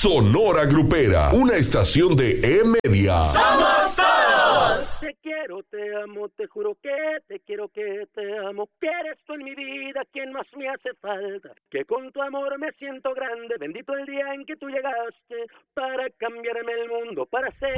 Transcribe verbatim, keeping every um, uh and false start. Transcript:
Sonora Grupera, una estación de E-Media. ¡Somos todos! Te quiero, te amo, te juro que te quiero, que te amo, que eres tú en mi vida quien más me hace falta, que con tu amor me siento grande, bendito el día en que tú llegaste para cambiarme el mundo, para ser